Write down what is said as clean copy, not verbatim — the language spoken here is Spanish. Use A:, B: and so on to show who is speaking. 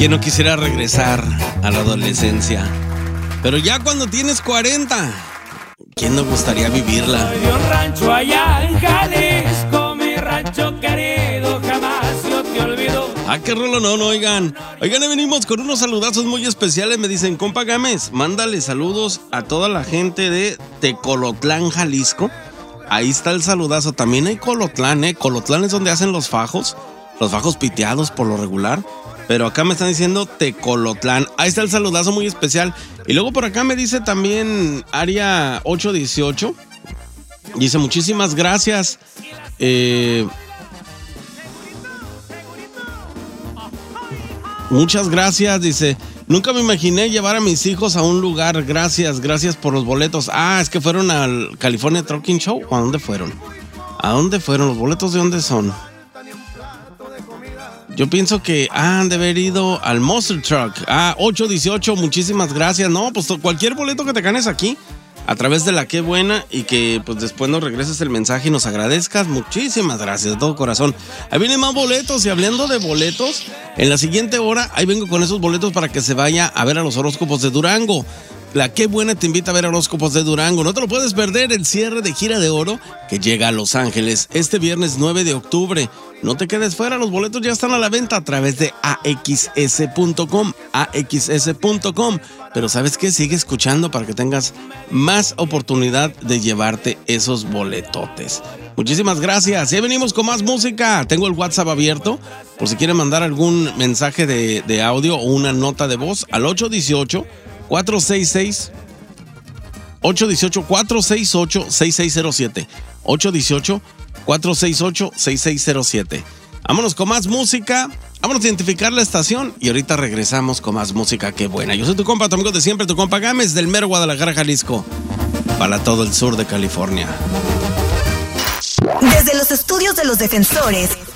A: ¿Quién no quisiera regresar a la adolescencia? Pero ya cuando tienes 40, ¿quién no gustaría vivirla?
B: Soy de un rancho allá en Jalisco, mi rancho querido, jamás yo te olvido.
A: Ah, qué rolo, no, oigan. Oigan, venimos con unos saludazos muy especiales. Me dicen, compa Gámez, mándale saludos a toda la gente de Tecolotlán, Jalisco. Ahí está el saludazo. También hay Colotlán, ¿eh? Colotlán es donde hacen los fajos piteados por lo regular. Pero acá me están diciendo Tecolotlán. Ahí está el saludazo muy especial. Y luego por acá me dice también Área 818. Dice, muchísimas gracias. Muchas gracias, dice. Nunca me imaginé llevar a mis hijos a un lugar. Gracias por los boletos. Ah, es que fueron al California Trucking Show. ¿A dónde fueron? ¿A dónde fueron? ¿Los boletos de dónde son? Yo pienso que han de haber ido al Monster Truck. 818, muchísimas gracias. No, pues cualquier boleto que te ganes aquí, a través de la Qué Buena, y que pues después nos regreses el mensaje y nos agradezcas. Muchísimas gracias de todo corazón. Ahí vienen más boletos, y hablando de boletos, en la siguiente hora, ahí vengo con esos boletos para que se vaya a ver a los horóscopos de Durango. La Qué Buena te invita a ver horóscopos de Durango. No te lo puedes perder, el cierre de gira de oro que llega a Los Ángeles este viernes 9 de octubre. No te quedes fuera, los boletos ya están a la venta a través de axs.com, axs.com. Pero ¿sabes qué? Sigue escuchando para que tengas más oportunidad de llevarte esos boletotes. Muchísimas gracias. Y ahí venimos con más música. Tengo el WhatsApp abierto por si quieren mandar algún mensaje de audio o una nota de voz al 818-468-6607. 818-468-6607. Vámonos con más música. Vámonos a identificar la estación y ahorita regresamos con más música. Qué buena. Yo soy tu compa, tu amigo de siempre, tu compa Gámez, del mero Guadalajara, Jalisco, para todo el sur de California.
C: Desde los estudios de Los Defensores,